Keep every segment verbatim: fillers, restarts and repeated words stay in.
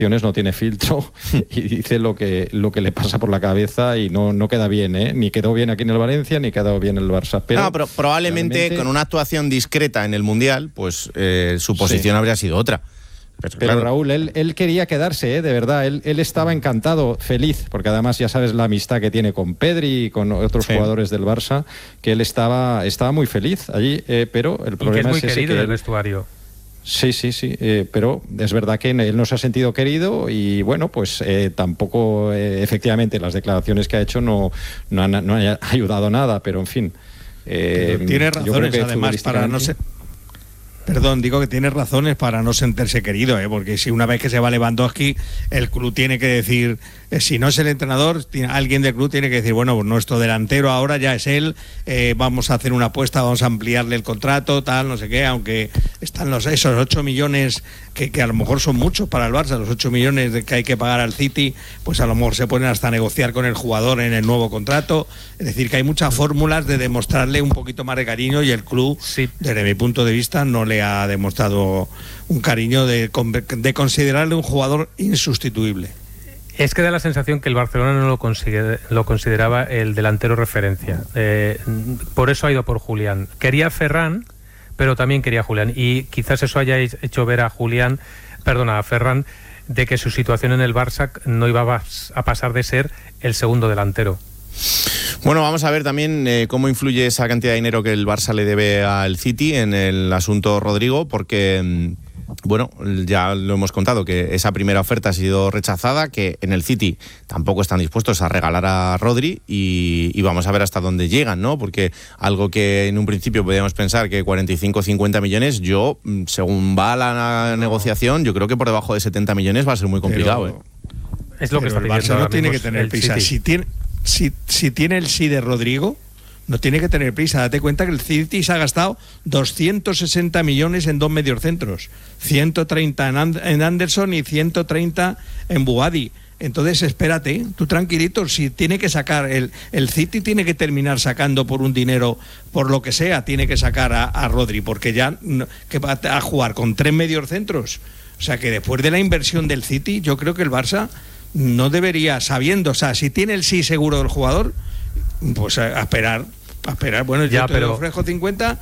no tiene filtro y dice lo que lo que le pasa por la cabeza y no, no queda bien, ¿eh? Ni quedó bien aquí en el Valencia, ni quedó bien en el Barça. Pero, no, pero probablemente realmente... con una actuación discreta en el Mundial, pues eh, su posición sí. habría sido otra. Pero, pero claro. Raúl, él, él quería quedarse, ¿eh? De verdad, él, él estaba encantado, feliz, porque además ya sabes la amistad que tiene con Pedri y con otros sí. jugadores del Barça, que él estaba, estaba muy feliz allí, eh, pero el problema y que es muy es ese querido que en el vestuario. Sí, sí, sí, eh, pero es verdad que él no se ha sentido querido y bueno, pues eh, tampoco, eh, efectivamente, las declaraciones que ha hecho no, no han no han ayudado nada, pero en fin. Eh, tiene razones, además, para no ser... Perdón, digo que tiene razones para no sentirse querido, ¿eh? Porque si una vez que se va Lewandowski, el club tiene que decir, eh, si no es el entrenador, tiene, alguien del club tiene que decir, bueno, pues nuestro delantero ahora ya es él, eh, vamos a hacer una apuesta, vamos a ampliarle el contrato, tal, no sé qué, aunque están los esos ocho millones que, que a lo mejor son muchos para el Barça, los ocho millones de que hay que pagar al City, pues a lo mejor se ponen hasta a negociar con el jugador en el nuevo contrato, es decir, que hay muchas fórmulas de demostrarle un poquito más de cariño y el club, sí. desde mi punto de vista, no le ha demostrado un cariño de, de considerarle un jugador insustituible. Es que da la sensación que el Barcelona no lo, consider, lo consideraba el delantero referencia. Eh, por eso ha ido por Julián. Quería Ferran, pero también quería Julián. Y quizás eso haya hecho ver a Julián, perdona, a Ferran, de que su situación en el Barça no iba a pasar de ser el segundo delantero. Bueno, vamos a ver también eh, cómo influye esa cantidad de dinero que el Barça le debe al City en el asunto Rodrigo, porque, bueno, ya lo hemos contado, que esa primera oferta ha sido rechazada, que en el City tampoco están dispuestos a regalar a Rodri y, y vamos a ver hasta dónde llegan, ¿no? Porque algo que en un principio podíamos pensar que cuarenta y cinco o cincuenta millones, yo, según va la negociación, yo creo que por debajo de setenta millones va a ser muy complicado. Pero, ¿eh? Es lo que pero está el Barça no tiene que tener prisa. Si tiene... Si, si tiene el sí de Rodrigo, no tiene que tener prisa. Date cuenta que el City se ha gastado doscientos sesenta millones en dos mediocentros, ciento treinta en, And- en Anderson y ciento treinta en Boadi. Entonces, espérate, tú tranquilito, si tiene que sacar, el, el City tiene que terminar sacando por un dinero, por lo que sea, tiene que sacar a, a Rodri, porque ya no, que va a jugar con tres mediocentros. O sea que después de la inversión del City, yo creo que el Barça no debería, sabiendo, o sea, si tiene el sí seguro del jugador, pues a, a esperar, a esperar. Bueno, ya, yo te pero... ofrezco cincuenta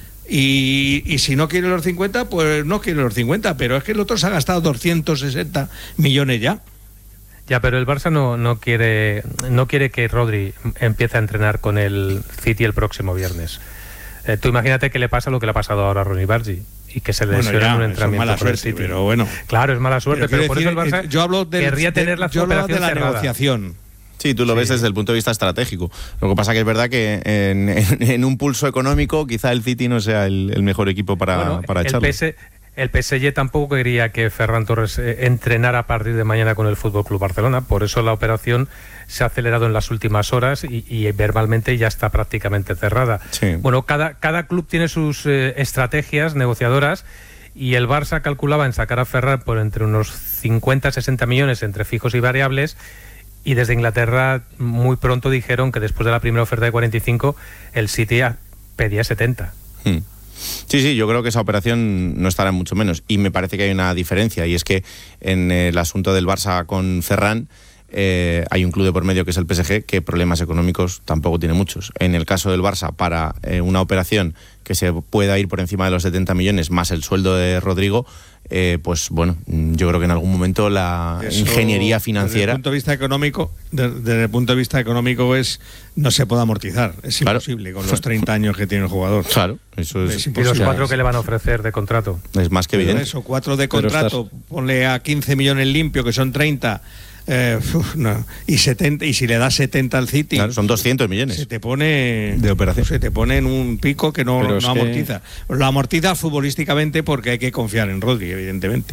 y, y si no quiere los cincuenta, pues no quiere los cincuenta, pero es que el otro se ha gastado doscientos sesenta millones ya. Ya, pero el Barça no, no quiere no quiere que Rodri empiece a entrenar con el City el próximo viernes. Eh, tú imagínate que le pasa lo que le ha pasado ahora a Ronnie Bargi y que se le bueno, lesiona en un entrenamiento es mala con el suerte, City. Pero bueno. Claro, es mala suerte, pero, pero por decir, eso el Barça yo hablo del, querría de, tener la yo hablo de la cerrada. negociación. Sí, tú lo sí. ves desde el punto de vista estratégico. Lo que pasa que es verdad que en, en, en un pulso económico quizá el City no sea el, el mejor equipo para, bueno, para el echarlo. P S, el P S G tampoco quería que Ferran Torres eh, entrenara a partir de mañana con el F C Barcelona, por eso la operación se ha acelerado en las últimas horas y, y verbalmente ya está prácticamente cerrada. Sí. Bueno, cada, cada club tiene sus eh, estrategias negociadoras y el Barça calculaba en sacar a Ferran por entre unos cincuenta a sesenta millones entre fijos y variables, y desde Inglaterra muy pronto dijeron que después de la primera oferta de cuarenta y cinco el City pedía setenta. Hmm. Sí, sí, yo creo que esa operación no estará mucho menos, y me parece que hay una diferencia, y es que en el asunto del Barça con Ferran eh, hay un club de por medio que es el P S G, que problemas económicos tampoco tiene muchos. En el caso del Barça, para eh, una operación que se pueda ir por encima de los setenta millones más el sueldo de Rodrigo, eh, pues bueno, yo creo que en algún momento la Eso, ingeniería financiera... Desde el punto de vista económico, desde, desde el punto de vista económico es no se puede amortizar, es claro. imposible con los treinta años que tiene el jugador. Claro, eso es, es imposible. Y los cuatro que le van a ofrecer de contrato. Es más que evidente. Eso, cuatro de contrato, estás... ponle a quince millones limpio, que son treinta... Eh, uf, no. y setenta, y si le das setenta al City, claro, son doscientos millones. Se te pone de operación. Se te pone en un pico que no, no amortiza. Que... Lo amortiza futbolísticamente porque hay que confiar en Rodri, evidentemente.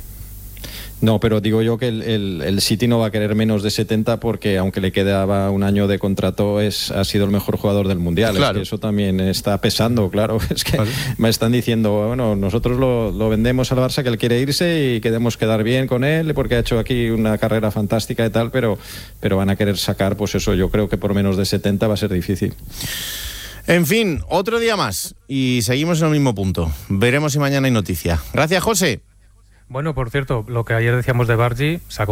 No, pero digo yo que el, el, el City no va a querer menos de setenta porque aunque le quedaba un año de contrato es ha sido el mejor jugador del Mundial. Claro. Es que eso también está pesando, claro. Es que claro. me están diciendo, bueno, nosotros lo, lo vendemos al Barça, que él quiere irse y queremos quedar bien con él porque ha hecho aquí una carrera fantástica y tal, pero, pero van a querer sacar, pues eso, yo creo que por menos de setenta va a ser difícil. En fin, otro día más y seguimos en el mismo punto. Veremos si mañana hay noticia. Gracias, José. Bueno, por cierto, lo que ayer decíamos de Bargi, sacó